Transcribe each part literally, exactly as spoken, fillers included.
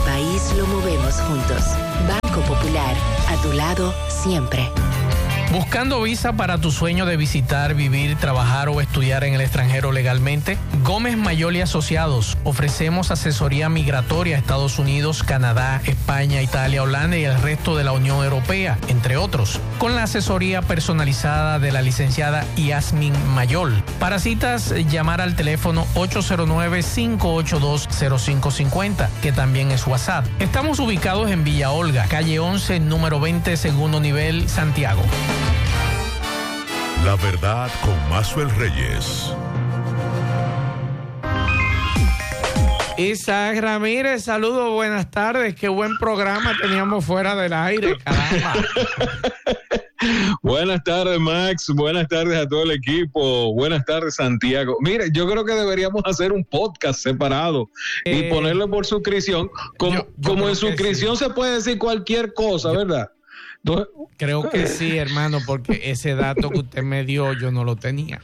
país lo movemos juntos. Banco Popular, a tu lado siempre. ¿Buscando visa para tu sueño de visitar, vivir, trabajar o estudiar en el extranjero legalmente? Gómez Mayol y Asociados. Ofrecemos asesoría migratoria a Estados Unidos, Canadá, España, Italia, Holanda y el resto de la Unión Europea, entre otros, con la asesoría personalizada de la licenciada Yasmin Mayol. Para citas, llamar al teléfono ocho cero nueve, cinco ocho dos, cero cinco cinco cero, que también es WhatsApp. Estamos ubicados en Villa Olga, calle once, número veinte, segundo nivel, Santiago. La verdad con Maxwell Reyes. Isaac Ramírez, saludos, buenas tardes. Qué buen programa teníamos fuera del aire, caramba. Buenas tardes, Max. Buenas tardes a todo el equipo. Buenas tardes, Santiago. Mire, yo creo que deberíamos hacer un podcast separado eh, y ponerlo por suscripción. Como, yo, yo como en suscripción sí se puede decir cualquier cosa, yo, ¿verdad? Creo que sí, hermano, porque ese dato que usted me dio yo no lo tenía.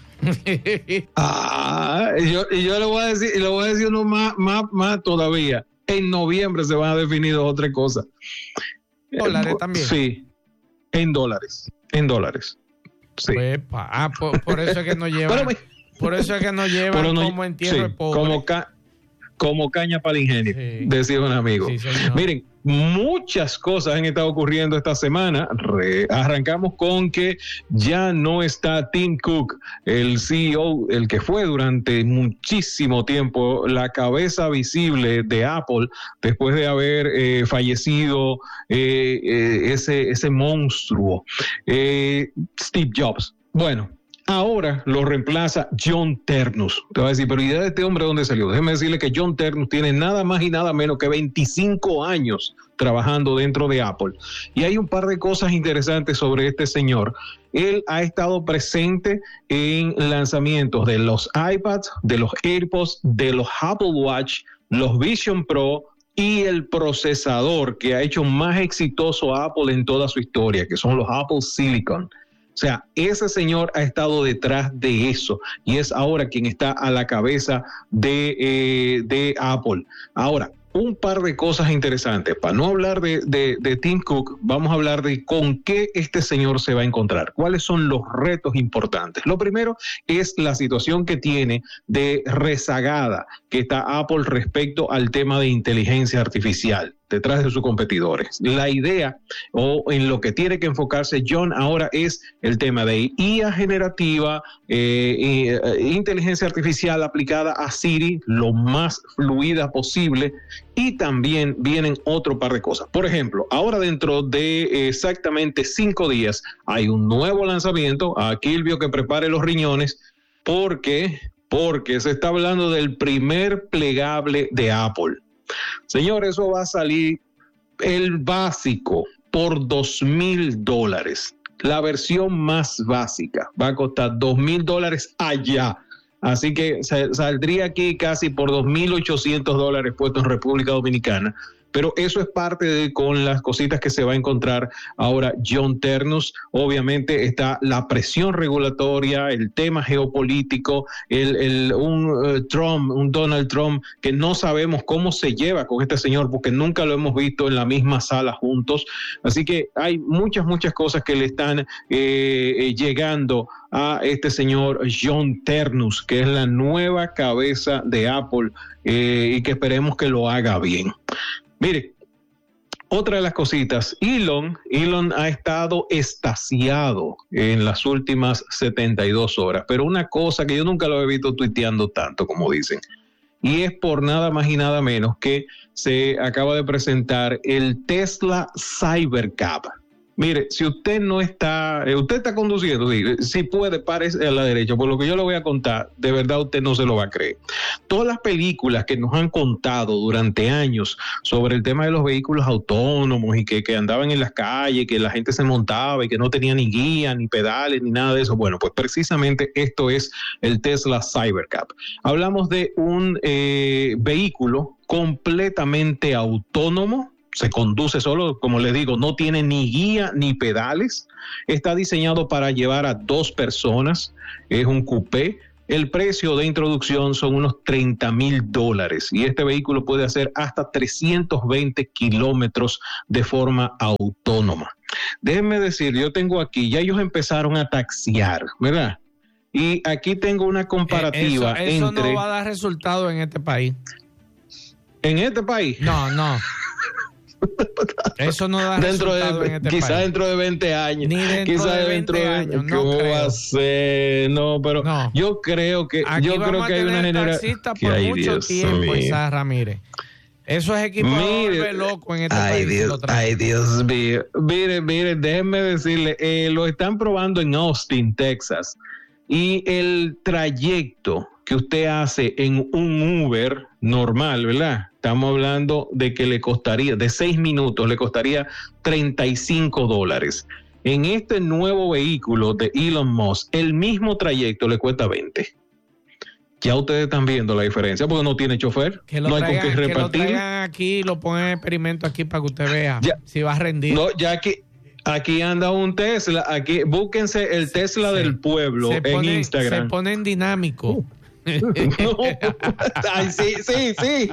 ah, y yo, y yo le voy a decir, y le voy a decir uno más, más, más todavía. En noviembre se van a definir dos o tres cosas. ¿Dólares eh, también? Sí, en dólares, en dólares. Sí. Epa, ah, por, por eso es que no llevan, Pero, por eso es que no llevan no, como entierro sí, de pobre. Como, ca, como caña para el ingenio, sí. Decía un amigo. Sí, Miren, muchas cosas han estado ocurriendo esta semana. Re, arrancamos con que ya no está Tim Cook, el C E O, el que fue durante muchísimo tiempo la cabeza visible de Apple, después de haber eh, fallecido eh, eh, ese, ese monstruo, eh, Steve Jobs. Bueno, ahora lo reemplaza John Ternus. Te va a decir, pero ¿y de este hombre dónde salió? Déjeme decirle que John Ternus tiene nada más y nada menos que veinticinco años trabajando dentro de Apple. Y hay un par de cosas interesantes sobre este señor. Él ha estado presente en lanzamientos de los iPads, de los AirPods, de los Apple Watch, los Vision Pro y el procesador que ha hecho más exitoso a Apple en toda su historia, que son los Apple Silicon. O sea, ese señor ha estado detrás de eso y es ahora quien está a la cabeza de, eh, de Apple. Ahora, un par de cosas interesantes. Para no hablar de, de, de Tim Cook, vamos a hablar de con qué este señor se va a encontrar. ¿Cuáles son los retos importantes? Lo primero es la situación que tiene de rezagada que está Apple respecto al tema de inteligencia artificial detrás de sus competidores. La idea o en lo que tiene que enfocarse John ahora es el tema de I A generativa, eh, eh, inteligencia artificial aplicada a Siri lo más fluida posible, y también vienen otro par de cosas. Por ejemplo, ahora dentro de exactamente cinco días hay un nuevo lanzamiento. Aquí el vio que prepare los riñones porque, porque se está hablando del primer plegable de Apple. Señor, eso va a salir el básico por dos mil dólares. La versión más básica va a costar dos mil dólares allá. Así que saldría aquí casi por dos mil ochocientos dólares puestos en República Dominicana. Pero eso es parte de con las cositas que se va a encontrar ahora John Ternus. Obviamente está la presión regulatoria, el tema geopolítico, el, el un uh, Trump, un Donald Trump que no sabemos cómo se lleva con este señor porque nunca lo hemos visto en la misma sala juntos. Así que hay muchas, muchas cosas que le están eh, llegando a este señor John Ternus, que es la nueva cabeza de Apple eh, y que esperemos que lo haga bien. Mire, otra de las cositas, Elon, Elon ha estado extasiado en las últimas setenta y dos horas, pero una cosa que yo nunca lo he visto tuiteando tanto, como dicen, y es por nada más y nada menos que se acaba de presentar el Tesla Cybercab. Mire, si usted no está, eh, usted está conduciendo, sí, si puede, párese a la derecha, por lo que yo le voy a contar, de verdad usted no se lo va a creer. Todas las películas que nos han contado durante años sobre el tema de los vehículos autónomos y que, que andaban en las calles, que la gente se montaba y que no tenía ni guía, ni pedales, ni nada de eso, bueno, pues precisamente esto es el Tesla Cybercab. Hablamos de un eh, vehículo completamente autónomo. Se conduce solo, como les digo, no tiene ni guía ni pedales. Está diseñado para llevar a dos personas. Es un coupé El precio de introducción son unos treinta mil dólares y este vehículo puede hacer hasta trescientos veinte kilómetros de forma autónoma. Déjenme decir, yo tengo aquí, ya ellos empezaron a taxiar, ¿verdad? Y aquí tengo una comparativa eh, eso, eso entre... no va a dar resultado en este país. ¿En este país? No, no. Eso no da dentro resultado de, en este quizá país. dentro de veinte años. Ni dentro quizá de dentro veinte de años, no ¿cómo creo. va a ser? No, pero no. yo creo que Aquí yo vamos creo que a hay una tener generación taxistas por ay, mucho Dios tiempo, mío. Isaac Ramírez. Eso es equipo Mire, loco en este ay, país. Dios, lo trae. ay, Dios mío. Mire, mire, déjenme decirle, eh, lo están probando en Austin, Texas. Y el trayecto que usted hace en un Uber normal, ¿verdad? Estamos hablando de que le costaría, de seis minutos, le costaría treinta y cinco dólares. En este nuevo vehículo de Elon Musk, el mismo trayecto le cuesta veinte. Ya ustedes están viendo la diferencia, porque no tiene chofer, Que lo no hay traigan, con qué que lo repartir. traigan aquí, lo pongan en experimento aquí para que usted vea Ya. si va a rendir. No, ya que aquí anda un Tesla, aquí búsquense el Tesla Se- del pueblo se en pone, Instagram. Se pone en dinámico. No. Ay, sí, sí, sí.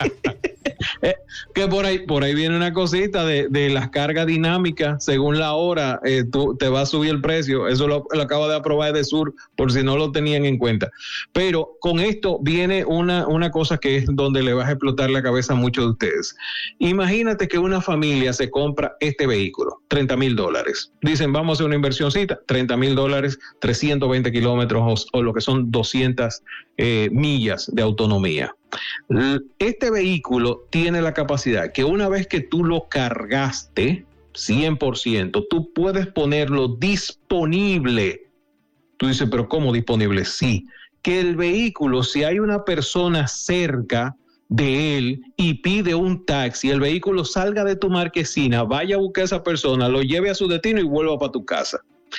Eh, que por ahí, por ahí viene una cosita de, de las cargas dinámicas, según la hora, eh, tú, te va a subir el precio. Eso lo, lo acaba de aprobar de Sur, por si no lo tenían en cuenta. Pero con esto viene una, una cosa que es donde le vas a explotar la cabeza a muchos de ustedes. Imagínate que una familia se compra este vehículo, treinta mil dólares. Dicen, vamos a hacer una inversioncita, treinta mil dólares, trescientos veinte kilómetros o, o lo que son doscientas eh, millas de autonomía. Este vehículo tiene la capacidad que una vez que tú lo cargaste cien por ciento, tú puedes ponerlo disponible. Tú dices, pero ¿cómo disponible? Sí, que el vehículo, si hay una persona cerca de él y pide un taxi, el vehículo salga de tu marquesina, vaya a buscar a esa persona, lo lleve a su destino y vuelva para tu casa.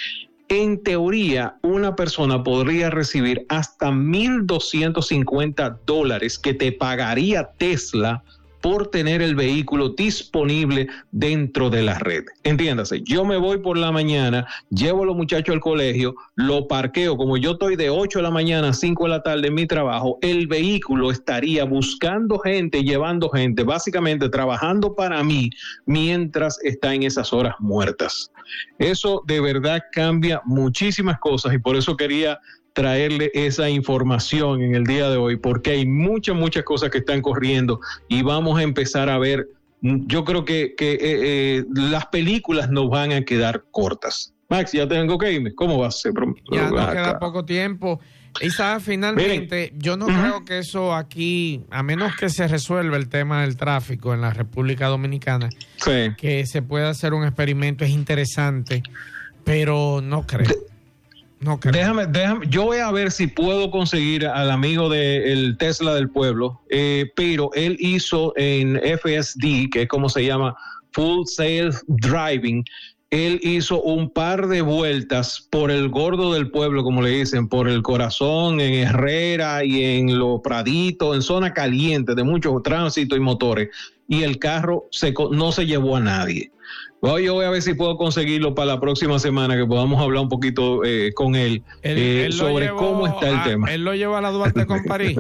En teoría, una persona podría recibir hasta mil doscientos cincuenta dólares que te pagaría Tesla por tener el vehículo disponible dentro de la red. Entiéndase, yo me voy por la mañana, llevo a los muchachos al colegio, lo parqueo, como yo estoy de ocho de la mañana a cinco de la tarde en mi trabajo, el vehículo estaría buscando gente, llevando gente, básicamente trabajando para mí mientras está en esas horas muertas. Eso de verdad cambia muchísimas cosas y por eso quería traerle esa información en el día de hoy, porque hay muchas, muchas cosas que están corriendo y vamos a empezar a ver, yo creo que, que eh, eh, las películas nos van a quedar cortas. Max, ya tengo que irme, ¿cómo va a ser? Ya nos queda poco tiempo. Isa, finalmente, Miren, yo no uh-huh. creo que eso aquí, a menos que se resuelva el tema del tráfico en la República Dominicana, sí. que se pueda hacer un experimento, es interesante, pero no creo. No creo. Déjame, déjame, yo voy a ver si puedo conseguir al amigo del Tesla del pueblo, eh, pero él hizo en F S D, que es como se llama, Full Self Driving, él hizo un par de vueltas por el gordo del pueblo, como le dicen, por el Corazón, en Herrera y en Los Praditos, en zona caliente de mucho tránsito y motores, y el carro se, no se llevó a nadie. Bueno, yo voy a ver si puedo conseguirlo para la próxima semana, que podamos hablar un poquito eh, con él, él, eh, él sobre llevó cómo está el a, tema. Él lo lleva a la Duarte con París.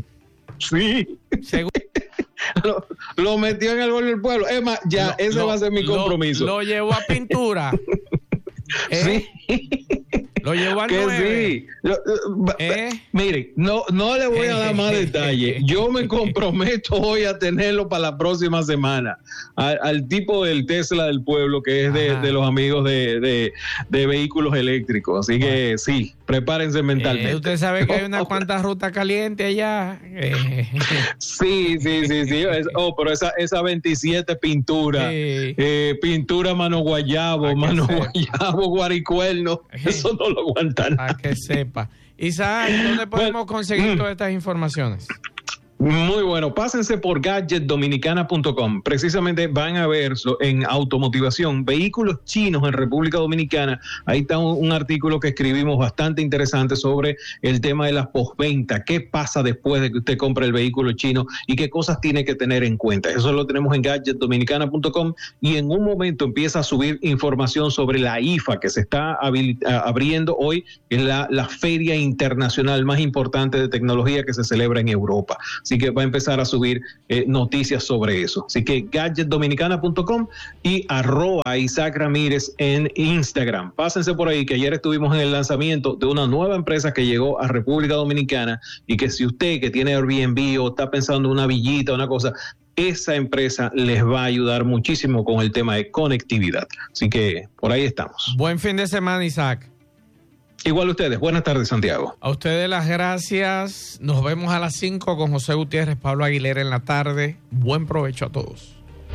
Sí. Según, lo, lo metió en el gol del pueblo. Es más, ya, lo, ese lo, va a ser mi compromiso. Lo, lo llevó a pintura. ¿Eh? Sí. Lo llevó al que nueve. sí. Lo, ¿Eh? Mire, no, no le voy a dar más detalles. Yo me comprometo hoy a tenerlo para la próxima semana. Al, al tipo del Tesla del pueblo, que es de, de los amigos de, de, de vehículos eléctricos. Así que bueno. Sí, prepárense mentalmente. Eh, usted sabe que hay unas cuantas rutas calientes allá. Eh. Sí, sí, sí, sí. Es, oh, pero esa, esa veintisiete pintura, sí. eh, pintura mano guayabo, mano guayabo, guaricuerno, sí. Eso no lo aguantan. Para que sepa. Isaac, ¿dónde podemos bueno, conseguir mm. todas estas informaciones? Muy bueno, pásense por gadget dominicana punto com. Precisamente van a ver en automotivación, vehículos chinos en República Dominicana. Ahí está un, un artículo que escribimos bastante interesante sobre el tema de las postventa. ¿Qué pasa después de que usted compre el vehículo chino y qué cosas tiene que tener en cuenta? Eso lo tenemos en gadget dominicana punto com y en un momento empieza a subir información sobre la I F A que se está abriendo hoy en la, la feria internacional más importante de tecnología que se celebra en Europa. Así que va a empezar a subir eh, noticias sobre eso. Así que gadget dominicana punto com y arroba Isaac Ramírez en Instagram. Pásense por ahí que ayer estuvimos en el lanzamiento de una nueva empresa que llegó a República Dominicana y que si usted que tiene Airbnb o está pensando en una villita, una cosa, esa empresa les va a ayudar muchísimo con el tema de conectividad. Así que por ahí estamos. Buen fin de semana, Isaac. Igual ustedes. Buenas tardes, Santiago. A ustedes las gracias. Nos vemos a las cinco con José Gutiérrez, Pablo Aguilera en la tarde. Buen provecho a todos.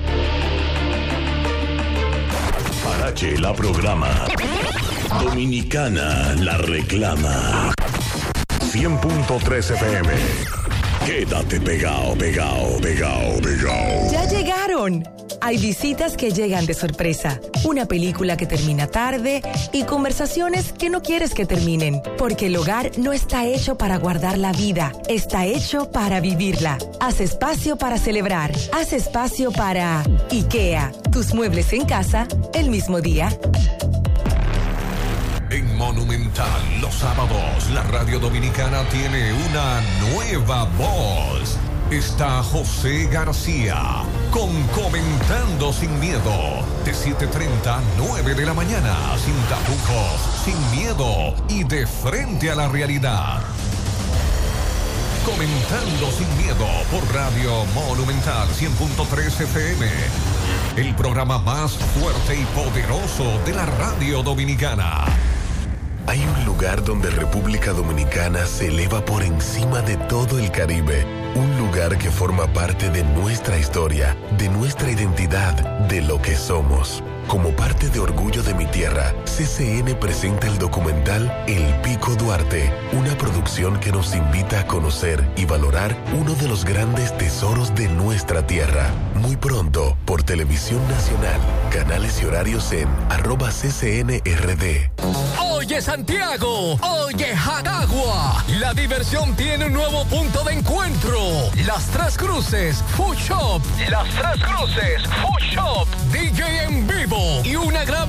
Parache la programa. Dominicana la reclama. cien punto tres F M. Quédate pegado, pegado, pegado, pegado. Ya llegaron. Hay visitas que llegan de sorpresa, una película que termina tarde y conversaciones que no quieres que terminen, porque el hogar no está hecho para guardar la vida, está hecho para vivirla. Haz espacio para celebrar, haz espacio para IKEA, tus muebles en casa el mismo día. En Monumental, los sábados, la radio dominicana tiene una nueva voz. Está José García con Comentando Sin Miedo, de siete treinta a nueve de la mañana, sin tapujos, sin miedo y de frente a la realidad. Comentando Sin Miedo por Radio Monumental cien punto tres F M, el programa más fuerte y poderoso de la radio dominicana. Hay un lugar donde República Dominicana se eleva por encima de todo el Caribe. Un lugar que forma parte de nuestra historia, de nuestra identidad, de lo que somos. Como parte de Orgullo de mi Tierra, C C N presenta el documental El Pico Duarte, una producción que nos invita a conocer y valorar uno de los grandes tesoros de nuestra tierra. Muy pronto, por Televisión Nacional, canales y horarios en arroba C C N R D. Oye Santiago, oye Jacagua, la diversión tiene un nuevo punto de encuentro. Las Tres Cruces Food Shop. Las Tres Cruces Food Shop. D J en vivo y una gran